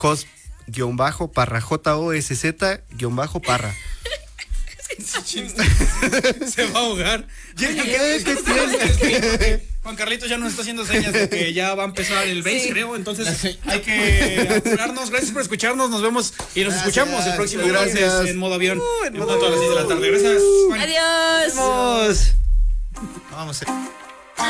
cos-parra, JOSZ-parra. Se va a ahogar. Juan Carlitos ya nos está haciendo señas de que ya va a empezar el base, creo. Entonces hay que apurarnos. Gracias por escucharnos. Nos vemos y nos escuchamos el próximo lunes en modo avión. En punto a las 6 de la tarde. Gracias, Juan. Adiós. Vamos.